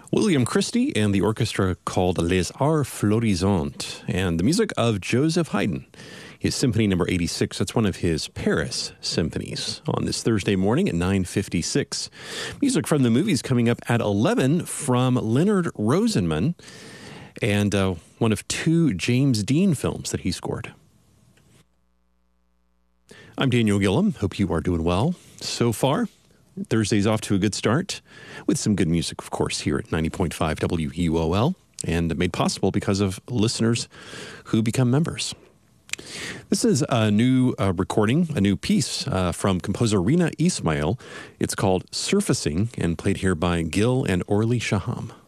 William Christie and the orchestra called Les Arts Florissants, and the music of Joseph Haydn. His Symphony Number 86, that's one of his Paris symphonies on this Thursday morning at 9:56. Music from the movies coming up at 11 from Leonard Rosenman, and one of two James Dean films that he scored. I'm Daniel Gillum. Hope you are doing well so far. Thursday's off to a good start with some good music, of course, here at 90.5 WUOL, and made possible because of listeners who become members. This is a new recording, a new piece from composer Rina Ismail. It's called Surfacing and played here by Gil and Orly Shaham.